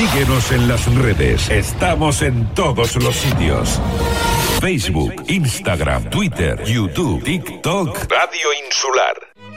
Síguenos en las redes. Estamos en todos los sitios. Facebook, Instagram, Twitter, YouTube, TikTok. Radio Insular.